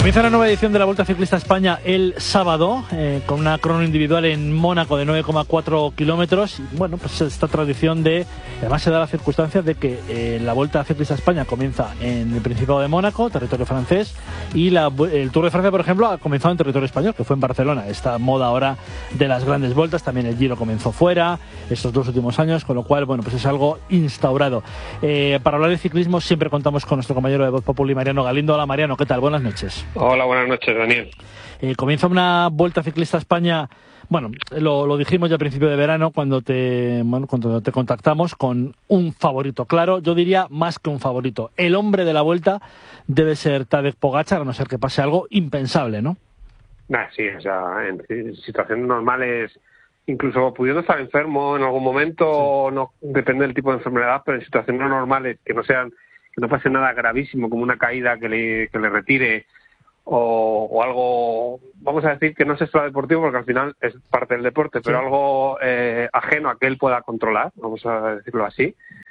Comienza la nueva edición de la Vuelta Ciclista a España el sábado, con una crono individual en Mónaco de 9,4 kilómetros. Bueno, pues esta tradición además se da la circunstancia de que la Vuelta Ciclista a España comienza en el Principado de Mónaco, territorio francés, y el Tour de Francia, por ejemplo, ha comenzado en territorio español, que fue en Barcelona. Esta moda ahora de las grandes vueltas, también el Giro comenzó fuera estos 2 últimos años, con lo cual, bueno, pues es algo instaurado. Para hablar de ciclismo siempre contamos con nuestro compañero de Voz Populi, Mariano Galindo. Hola Mariano, ¿qué tal? Buenas noches. Hola, buenas noches, Daniel. Comienza una Vuelta Ciclista a España. Bueno, lo dijimos ya a principio de verano cuando te contactamos, con un favorito claro. Yo diría más que un favorito. El hombre de la Vuelta debe ser Tadej Pogačar, a no ser que pase algo impensable, ¿no? Sí, o sea, en situaciones normales, incluso pudiendo estar enfermo en algún momento, sí. No depende del tipo de enfermedad, pero en situaciones normales que no pase nada gravísimo, como una caída que le retire o algo, vamos a decir que no es extradeportivo porque al final es parte del deporte, pero sí. Algo ajeno a que él pueda controlar, vamos a decirlo así,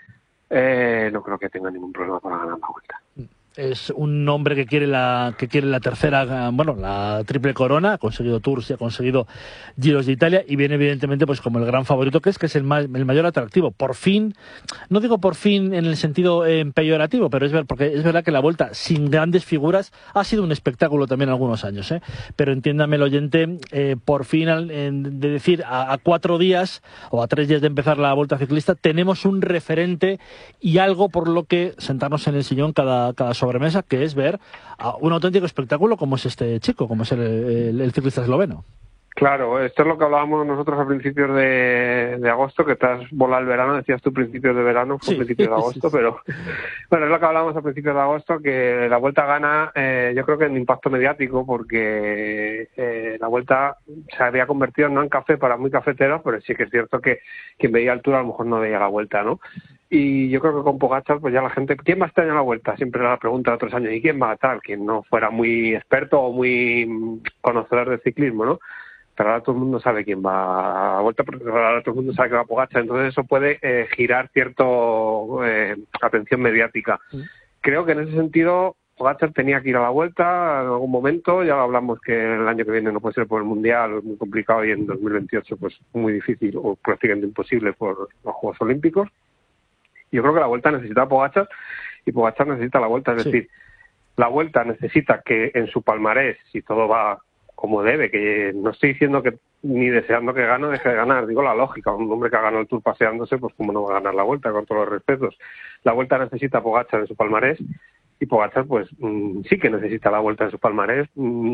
no creo que tenga ningún problema para ganar la Vuelta. Es un hombre que quiere la tercera, la triple corona. Ha conseguido Tours y ha conseguido Giros de Italia, y viene evidentemente pues como el gran favorito, que es el mayor atractivo. Por fin, no digo por fin en el sentido peyorativo, pero porque es verdad que la Vuelta sin grandes figuras ha sido un espectáculo también algunos años, pero entiéndame el oyente, por fin de decir a 4 días o a 3 días de empezar la Vuelta Ciclista tenemos un referente y algo por lo que sentarnos en el sillón cada sobremesa, que es ver un auténtico espectáculo como es este chico, como es el ciclista esloveno. Claro, esto es lo que hablábamos nosotros a principios de agosto, que te has volado el verano, decías tú principios de verano, fue principios de agosto, sí. Pero bueno, es lo que hablábamos a principios de agosto, que la Vuelta gana, yo creo que en impacto mediático, porque la Vuelta se había convertido no en café para muy cafeteros, pero sí que es cierto que quien veía el Tour a lo mejor no veía la Vuelta, ¿no? Y yo creo que con Pogačar, pues ya la gente, ¿quién va este año a la Vuelta? Siempre era la pregunta de otros años, ¿y quién va a tal? Quien no fuera muy experto o muy conocedor del ciclismo, ¿no? Pero ahora todo el mundo sabe quién va a la Vuelta, porque ahora todo el mundo sabe que va a Pogačar, entonces eso puede girar cierto atención mediática. Creo que en ese sentido Pogačar tenía que ir a la Vuelta en algún momento, ya lo hablamos que el año que viene no puede ser por el Mundial, es muy complicado, y en 2028 pues muy difícil o prácticamente imposible por los Juegos Olímpicos. Yo creo que la Vuelta necesita a Pogačar y Pogačar necesita la Vuelta, es decir, la Vuelta necesita que en su palmarés, si todo va como debe, que no estoy diciendo que ni deseando que gane o deje de ganar, digo la lógica, un hombre que ha ganado el Tour paseándose, pues cómo no va a ganar la Vuelta, con todos los respetos. La Vuelta necesita a Pogačar en su palmarés, y Pogačar pues sí que necesita la Vuelta en su palmarés,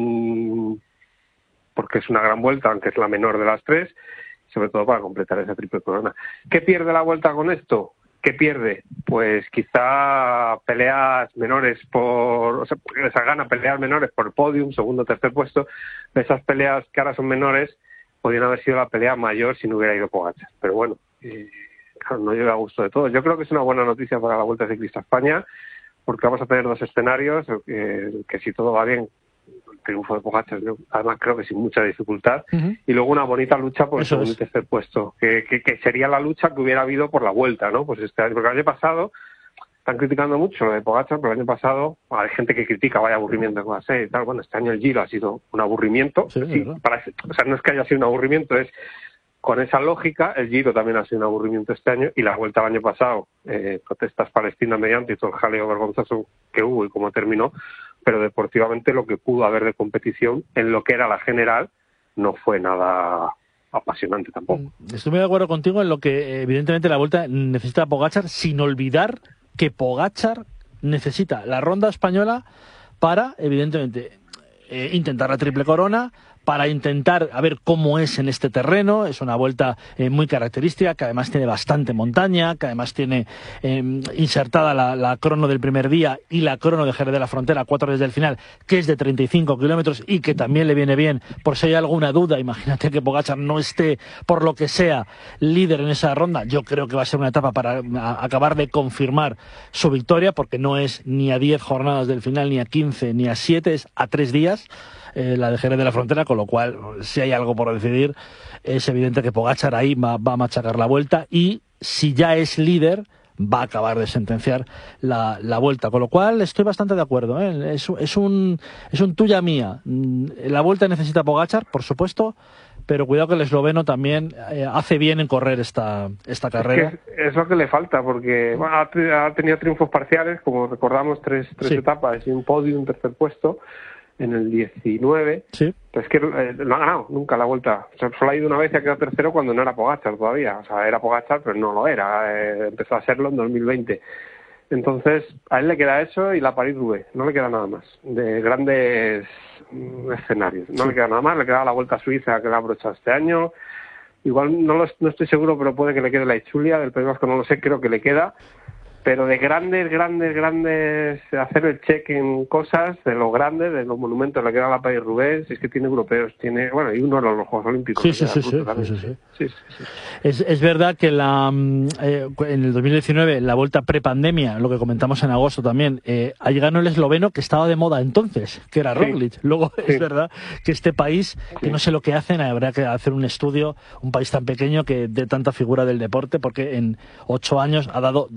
porque es una gran Vuelta, aunque es la menor de las 3, sobre todo para completar esa triple corona. ¿Qué pierde la Vuelta con esto? ¿Qué pierde? Pues quizá peleas menores gana peleas menores por podium, segundo o tercer puesto. Esas peleas que ahora son menores podrían haber sido la pelea mayor si no hubiera ido Pogačar. Pero bueno, claro, no llega a gusto de todos. Yo creo que es una buena noticia para la Vuelta Ciclista a España, porque vamos a tener 2 escenarios, que si todo va bien, el triunfo de Pogačar, además creo que sin mucha dificultad, y luego una bonita lucha por el segundo y tercer puesto, que sería la lucha que hubiera habido por la Vuelta, ¿no? Pues porque el año pasado están criticando mucho lo de Pogačar, pero el año pasado hay gente que critica, vaya aburrimiento que va a ser y tal. Bueno, este año el Giro ha sido un aburrimiento, no es que haya sido un aburrimiento, es con esa lógica, el Giro también ha sido un aburrimiento este año, y la Vuelta el año pasado, protestas palestinas mediante y todo el jaleo vergonzoso que hubo y cómo terminó, pero deportivamente lo que pudo haber de competición en lo que era la general no fue nada apasionante tampoco. Estoy muy de acuerdo contigo en lo que evidentemente la Vuelta necesita a Pogačar, sin olvidar que Pogačar necesita la ronda española para, evidentemente, intentar la triple corona, para intentar a ver cómo es en este terreno. Es una Vuelta muy característica, que además tiene bastante montaña, que además tiene insertada la crono del primer día y la crono de Jerez de la Frontera, 4 desde el final, que es de 35 kilómetros y que también le viene bien por si hay alguna duda. Imagínate que Pogačar no esté, por lo que sea, líder en esa ronda. Yo creo que va a ser una etapa para acabar de confirmar su victoria, porque no es ni a 10 jornadas del final, ni a 15, ni a 7, es a 3 días. La de Jerez de la Frontera, con lo cual, si hay algo por decidir, es evidente que Pogačar ahí va a machacar la Vuelta, y si ya es líder, va a acabar de sentenciar la Vuelta, con lo cual estoy bastante de acuerdo, ¿eh? Es un tuya mía. La Vuelta necesita a Pogačar, por supuesto, pero cuidado que el esloveno también hace bien en correr esta carrera. Es lo que le falta, porque bueno, ha tenido triunfos parciales, como recordamos, tres Sí. etapas y un podio, un tercer puesto en el 19. Sí. Pero es que no ha ganado nunca la Vuelta. O sea, solo ha ido una vez y ha quedado tercero cuando no era Pogačar todavía. O sea, era Pogačar, pero no lo era. Empezó a serlo en 2020. Entonces, a él le queda eso y la París-Roubaix. No le queda nada más de grandes escenarios. No le queda nada más. Le queda la Vuelta a Suiza que le ha abrochado este año. Igual no estoy seguro, pero puede que le quede la Itzulia. Del País Vasco no lo sé, creo que le queda. Pero de grandes, hacer el check en cosas, de los grandes, de los monumentos, le queda la París-Roubaix, si es que tiene europeos, y uno en los Juegos Olímpicos. Sí. Es verdad que en el 2019, la Vuelta prepandemia, lo que comentamos en agosto también, ahí ganó el esloveno que estaba de moda entonces, que era Roglic. Luego es verdad que este país, que no sé lo que hacen, habrá que hacer un estudio, un país tan pequeño que de tanta figura del deporte, porque en 8 años ha dado